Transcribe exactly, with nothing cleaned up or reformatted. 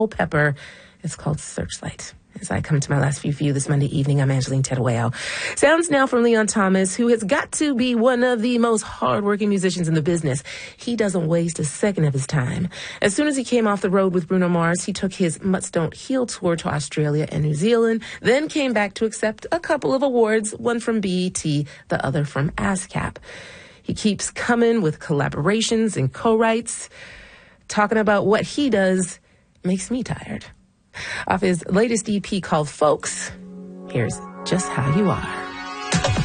Pepper. It's called Searchlight. As I come to my last few for you this Monday evening, I'm Angeline Terueo. Sounds now from Leon Thomas, who has got to be one of the most hardworking musicians in the business. He doesn't waste a second of his time. As soon as he came off the road with Bruno Mars, he took his Mutts Don't Heal tour to Australia and New Zealand, then came back to accept a couple of awards, one from B E T, the other from ASCAP. He keeps coming with collaborations and co-writes. Talking about what he does makes me tired. Off his latest E P called Folks, here's Just How You Are.